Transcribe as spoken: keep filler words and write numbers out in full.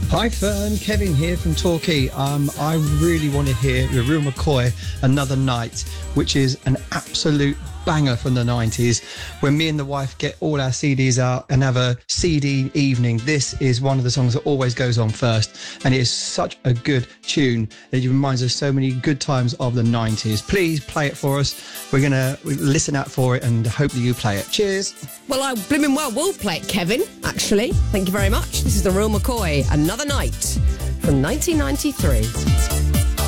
Hi Fern, Kevin here from Torquay. Um, I really want to hear The Real McCoy, Another Night, which is an absolute banger from the nineties. When me and the wife get all our C Ds out and have a C D evening, this is one of the songs that always goes on first, and it is such a good tune that it reminds us so many good times of the nineties. Please play it for us. We're going to listen out for it and hope that you play it. Cheers. Well, I blimmin' well will play it, Kevin, actually. Thank you very much. This is The Real McCoy, Another Night from nineteen ninety-three.